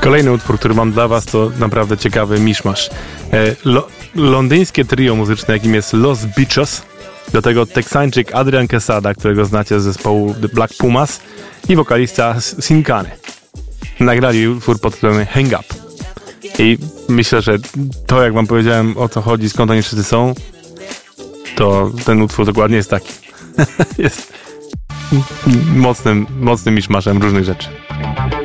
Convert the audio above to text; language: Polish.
Kolejny utwór, który mam dla was, to naprawdę ciekawy miszmasz. Londyńskie trio muzyczne, jakim jest Los Bichos, do tego Teksańczyk Adrian Quesada, którego znacie z zespołu The Black Pumas, i wokalista Sinkany. Nagrali utwór pod tytułem Hang Up. I myślę, że to, jak wam powiedziałem, o co chodzi, skąd oni wszyscy są, to ten utwór dokładnie jest taki. Jest mocnym miszmaszem różnych rzeczy.